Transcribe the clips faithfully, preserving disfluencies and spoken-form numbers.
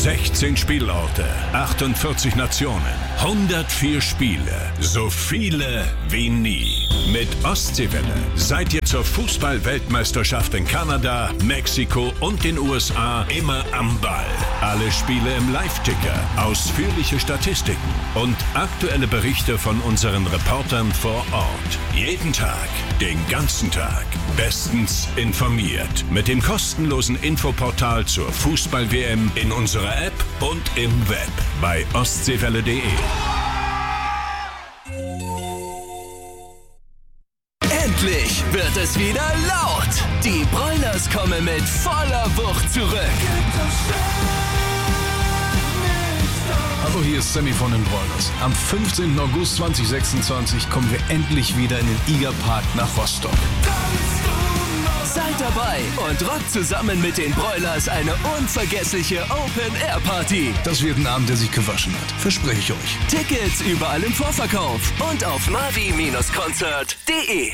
sechzehn Spielorte, achtundvierzig Nationen, hundertvier Spiele, so viele wie nie. Mit Ostseewelle seid ihr zur Fußball-Weltmeisterschaft in Kanada, Mexiko und den U S A immer am Ball. Alle Spiele im Live-Ticker, ausführliche Statistiken und aktuelle Berichte von unseren Reportern vor Ort. Jeden Tag, den ganzen Tag, bestens informiert. Mit dem kostenlosen Infoportal zur Fußball-W M in unserer App und im Web bei ostseewelle punkt de. Endlich wird es wieder laut. Die Broilers kommen mit voller Wucht zurück. Hallo, hier ist Sammy von den Broilers. Am fünfzehnten August zweitausendsechsundzwanzig kommen wir endlich wieder in den Igerpark nach Rostock. Seid dabei und rockt zusammen mit den Broilers eine unvergessliche Open-Air-Party. Das wird ein Abend, der sich gewaschen hat. Verspreche ich euch. Tickets überall im Vorverkauf und auf mavi Konzert punkt de.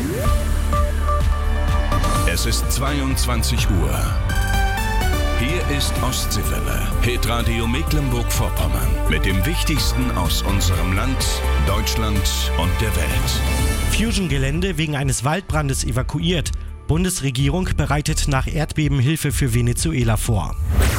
Es ist zweiundzwanzig Uhr. Hier ist Ostseewelle, Hitradio Mecklenburg-Vorpommern. Mit dem Wichtigsten aus unserem Land, Deutschland und der Welt. Fusion-Gelände wegen eines Waldbrandes evakuiert. Bundesregierung bereitet nach Erdbeben Hilfe für Venezuela vor.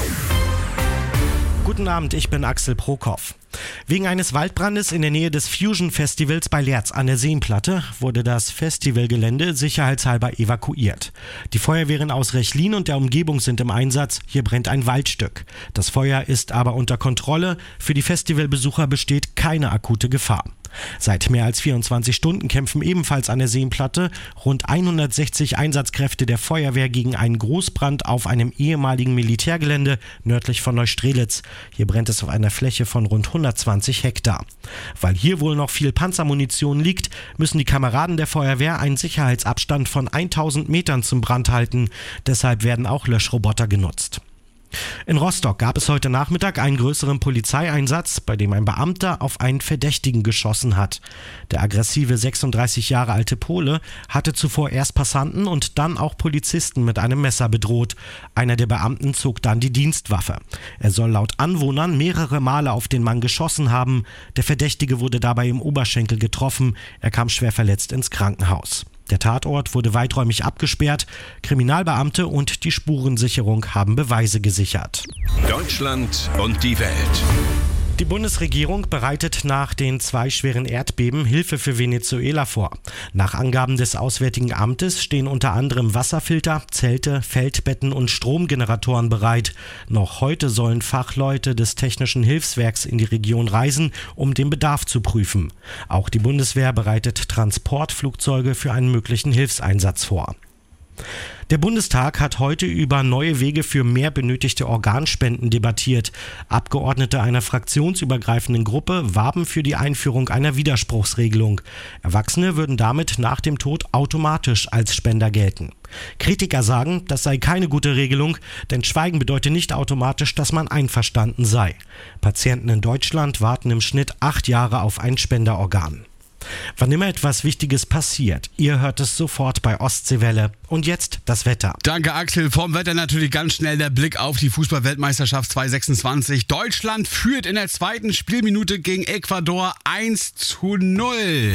Guten Abend, ich bin Axel Prokop. Wegen eines Waldbrandes in der Nähe des Fusion-Festivals bei Lerz an der Seenplatte wurde das Festivalgelände sicherheitshalber evakuiert. Die Feuerwehren aus Rechlin und der Umgebung sind im Einsatz. Hier brennt ein Waldstück. Das Feuer ist aber unter Kontrolle. Für die Festivalbesucher besteht keine akute Gefahr. Seit mehr als vierundzwanzig Stunden kämpfen ebenfalls an der Seenplatte rund hundertsechzig Einsatzkräfte der Feuerwehr gegen einen Großbrand auf einem ehemaligen Militärgelände nördlich von Neustrelitz. Hier brennt es auf einer Fläche von rund hundertzwanzig Hektar. Weil hier wohl noch viel Panzermunition liegt, müssen die Kameraden der Feuerwehr einen Sicherheitsabstand von tausend Metern zum Brand halten. Deshalb werden auch Löschroboter genutzt. In Rostock gab es heute Nachmittag einen größeren Polizeieinsatz, bei dem ein Beamter auf einen Verdächtigen geschossen hat. Der aggressive sechsunddreißig Jahre alte Pole hatte zuvor erst Passanten und dann auch Polizisten mit einem Messer bedroht. Einer der Beamten zog dann die Dienstwaffe. Er soll laut Anwohnern mehrere Male auf den Mann geschossen haben. Der Verdächtige wurde dabei im Oberschenkel getroffen. Er kam schwer verletzt ins Krankenhaus. Der Tatort wurde weiträumig abgesperrt. Kriminalbeamte und die Spurensicherung haben Beweise gesichert. Deutschland und die Welt. Die Bundesregierung bereitet nach den zwei schweren Erdbeben Hilfe für Venezuela vor. Nach Angaben des Auswärtigen Amtes stehen unter anderem Wasserfilter, Zelte, Feldbetten und Stromgeneratoren bereit. Noch heute sollen Fachleute des Technischen Hilfswerks in die Region reisen, um den Bedarf zu prüfen. Auch die Bundeswehr bereitet Transportflugzeuge für einen möglichen Hilfseinsatz vor. Der Bundestag hat heute über neue Wege für mehr benötigte Organspenden debattiert. Abgeordnete einer fraktionsübergreifenden Gruppe warben für die Einführung einer Widerspruchsregelung. Erwachsene würden damit nach dem Tod automatisch als Spender gelten. Kritiker sagen, das sei keine gute Regelung, denn Schweigen bedeutet nicht automatisch, dass man einverstanden sei. Patienten in Deutschland warten im Schnitt acht Jahre auf ein Spenderorgan. Wann immer etwas Wichtiges passiert, ihr hört es sofort bei Ostseewelle. Und jetzt das Wetter. Danke Axel. Vom Wetter natürlich ganz schnell der Blick auf die Fußball-Weltmeisterschaft zweitausendsechsundzwanzig. Deutschland führt in der zweiten Spielminute gegen Ecuador eins zu null.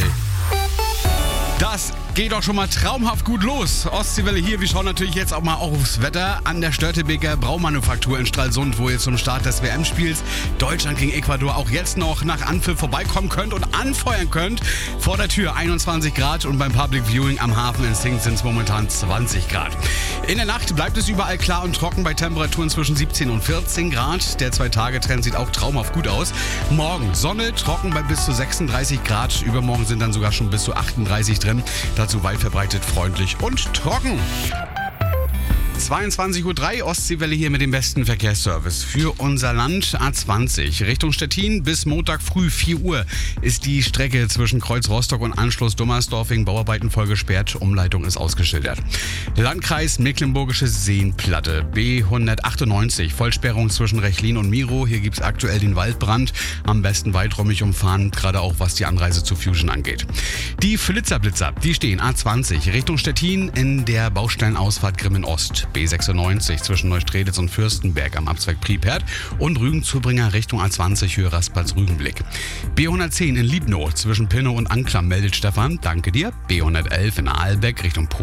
Das geht doch schon mal traumhaft gut los. Ostseewelle hier, wir schauen natürlich jetzt auch mal aufs Wetter an der Störtebeker Braumanufaktur in Stralsund, wo ihr zum Start des W M-Spiels Deutschland gegen Ecuador auch jetzt noch nach Anpfiff vorbeikommen könnt und anfeuern könnt. Vor der Tür einundzwanzig Grad und beim Public Viewing am Hafen in Sing sind es momentan zwanzig Grad. In der Nacht bleibt es überall klar und trocken bei Temperaturen zwischen siebzehn und vierzehn Grad. Der Zwei-Tage-Trend sieht auch traumhaft gut aus. Morgen Sonne, trocken bei bis zu sechsunddreißig Grad. Übermorgen sind dann sogar schon bis zu achtunddreißig drin. Dazu weit verbreitet, freundlich und trocken. zweiundzwanzig Uhr drei, Ostseewelle hier mit dem besten Verkehrsservice für unser Land. A zwanzig Richtung Stettin bis Montag früh vier Uhr ist die Strecke zwischen Kreuz Rostock und Anschluss Dummersdorf wegen Bauarbeiten voll gesperrt. Umleitung ist ausgeschildert. Landkreis Mecklenburgische Seenplatte B hundertachtundneunzig, Vollsperrung zwischen Rechlin und Miro. Hier gibt es aktuell den Waldbrand. Am besten weiträumig umfahren, gerade auch was die Anreise zu Fusion angeht. Die Flitzerblitzer, die stehen A zwanzig Richtung Stettin in der Baustellenausfahrt Grimmen Ost. B sechsundneunzig zwischen Neustrelitz und Fürstenberg am Abzweig Pripert und Rügen-Zubringer Richtung A zwanzig Höhe Raspals-Rügenblick. B hundertzehn in Liebnow zwischen Pinnow und Anklam meldet Stefan, danke dir. B hundertelf in Aalbeck Richtung